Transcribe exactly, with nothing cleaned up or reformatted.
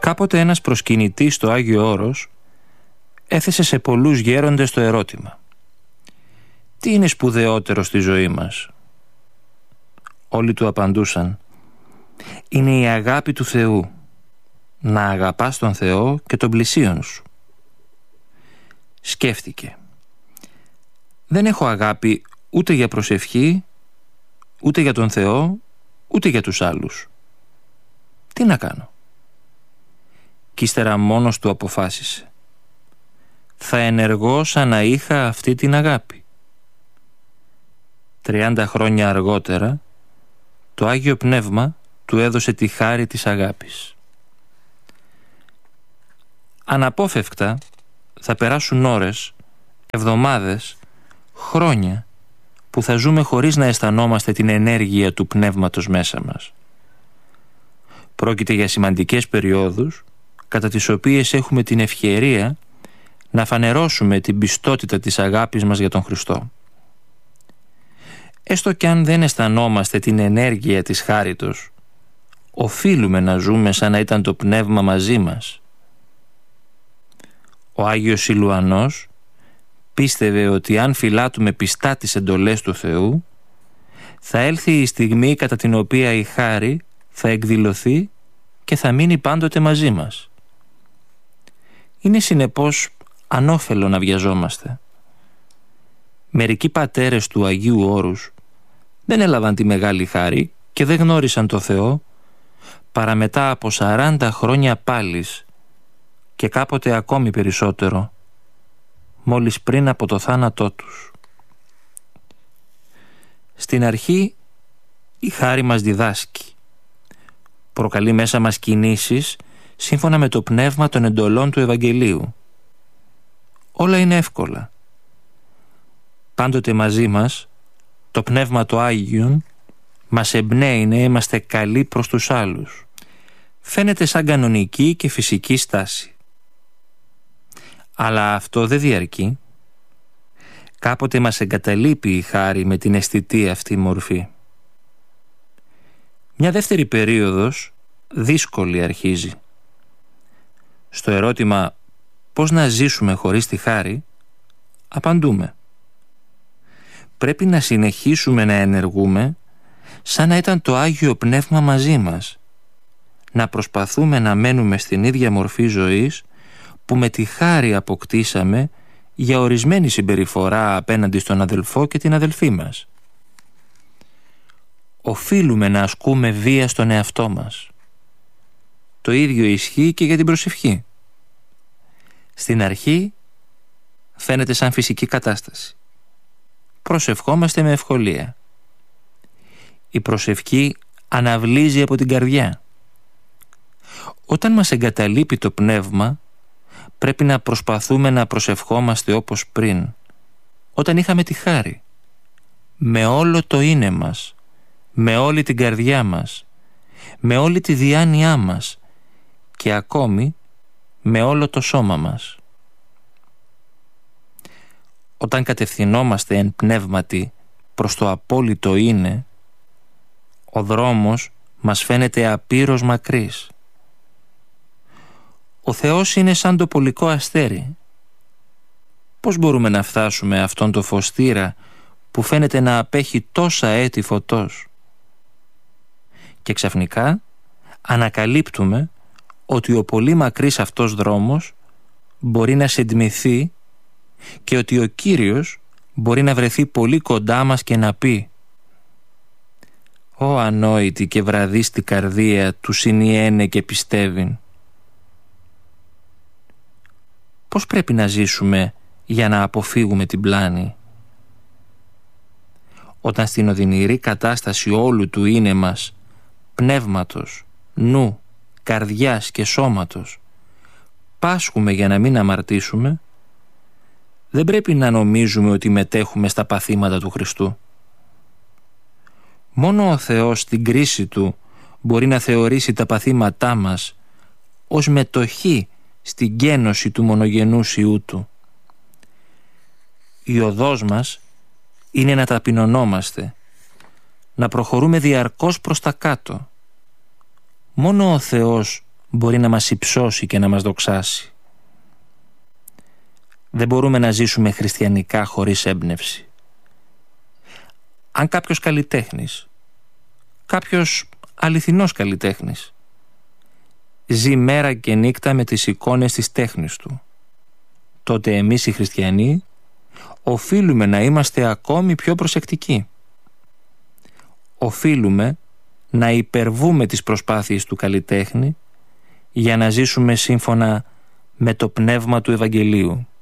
Κάποτε ένας προσκυνητής στο Άγιο Όρος έθεσε σε πολλούς γέροντες το ερώτημα: τι είναι σπουδαιότερο στη ζωή μας? Όλοι του απαντούσαν: είναι η αγάπη του Θεού, να αγαπάς τον Θεό και τον πλησίον σου. Σκέφτηκε: δεν έχω αγάπη ούτε για προσευχή, ούτε για τον Θεό, ούτε για τους άλλους. Τι να κάνω? Κι ύστερα μόνος του αποφάσισε: θα ενεργώ σαν να είχα αυτή την αγάπη. Τριάντα χρόνια αργότερα το Άγιο Πνεύμα του έδωσε τη χάρη της αγάπης. Αναπόφευκτα θα περάσουν ώρες, εβδομάδες, χρόνια που θα ζούμε χωρίς να αισθανόμαστε την ενέργεια του Πνεύματος μέσα μας. Πρόκειται για σημαντικές περιόδους κατά τις οποίες έχουμε την ευκαιρία να φανερώσουμε την πιστότητα της αγάπης μας για τον Χριστό. Έστω κι αν δεν αισθανόμαστε την ενέργεια της χάριτος, οφείλουμε να ζούμε σαν να ήταν το Πνεύμα μαζί μας. Ο Άγιος Σιλουανός πίστευε ότι αν φυλάτουμε πιστά τις εντολές του Θεού, θα έλθει η στιγμή κατά την οποία η χάρη θα εκδηλωθεί και θα μείνει πάντοτε μαζί μας. Είναι συνεπώς ανώφελο να βιαζόμαστε. Μερικοί πατέρες του Αγίου Όρους δεν έλαβαν τη μεγάλη χάρη και δεν γνώρισαν το Θεό παρά μετά από σαράντα χρόνια πάλις και κάποτε ακόμη περισσότερο, μόλις πριν από το θάνατό τους. Στην αρχή η χάρη μας διδάσκει. Προκαλεί μέσα μας κινήσεις σύμφωνα με το πνεύμα των εντολών του Ευαγγελίου. Όλα είναι εύκολα. Πάντοτε μαζί μας το Πνεύμα το Άγιον μας εμπνέει να είμαστε καλοί προς τους άλλους. Φαίνεται σαν κανονική και φυσική στάση. Αλλά αυτό δεν διαρκεί. Κάποτε μας εγκαταλείπει η χάρη με την αισθητή αυτή μορφή. Μια δεύτερη περίοδος δύσκολη αρχίζει. Στο ερώτημα πώς να ζήσουμε χωρίς τη χάρη, απαντούμε: πρέπει να συνεχίσουμε να ενεργούμε σαν να ήταν το Άγιο Πνεύμα μαζί μας, να προσπαθούμε να μένουμε στην ίδια μορφή ζωής που με τη χάρη αποκτήσαμε για ορισμένη συμπεριφορά απέναντι στον αδελφό και την αδελφή μας. Οφείλουμε να ασκούμε βία στον εαυτό μας. Το ίδιο ισχύει και για την προσευχή. Στην αρχή φαίνεται σαν φυσική κατάσταση. Προσευχόμαστε με ευκολία. Η προσευχή αναβλύζει από την καρδιά. Όταν μας εγκαταλείπει το πνεύμα, πρέπει να προσπαθούμε να προσευχόμαστε όπως πριν, όταν είχαμε τη χάρη, με όλο το είναι μας, με όλη την καρδιά μας, με όλη τη διάνοιά μας και ακόμη με όλο το σώμα μας. Όταν κατευθυνόμαστε εν πνεύματι προς το απόλυτο είναι, ο δρόμος μας φαίνεται απείρως μακρύς. Ο Θεός είναι σαν το πολικό αστέρι. Πώς μπορούμε να φτάσουμε αυτόν το φωστήρα που φαίνεται να απέχει τόσα έτη φωτός? Και ξαφνικά ανακαλύπτουμε ότι ο πολύ μακρύς αυτός δρόμος μπορεί να συντμηθεί και ότι ο Κύριος μπορεί να βρεθεί πολύ κοντά μας και να πει: «Ω ανόητη και βραδίστη καρδία του συνιένε και πιστεύειν». Πώς πρέπει να ζήσουμε για να αποφύγουμε την πλάνη? Όταν στην οδυνηρή κατάσταση όλου του είναι μας, πνεύματος, νου, καρδιάς και σώματος, πάσχουμε για να μην αμαρτήσουμε, δεν πρέπει να νομίζουμε ότι μετέχουμε στα παθήματα του Χριστού. Μόνο ο Θεός στην κρίση Του μπορεί να θεωρήσει τα παθήματά μας ως μετοχή στην γένωση του μονογενούς Υιού Του. Η οδός μας είναι να ταπεινωνόμαστε, να προχωρούμε διαρκώς προς τα κάτω. Μόνο ο Θεός μπορεί να μας υψώσει και να μας δοξάσει. Δεν μπορούμε να ζήσουμε χριστιανικά χωρίς έμπνευση. Αν κάποιος καλλιτέχνης, κάποιος αληθινός καλλιτέχνης, ζει μέρα και νύχτα με τις εικόνες της τέχνης του, τότε εμείς οι χριστιανοί οφείλουμε να είμαστε ακόμη πιο προσεκτικοί. Οφείλουμε να υπερβούμε τις προσπάθειες του καλλιτέχνη για να ζήσουμε σύμφωνα με το πνεύμα του Ευαγγελίου.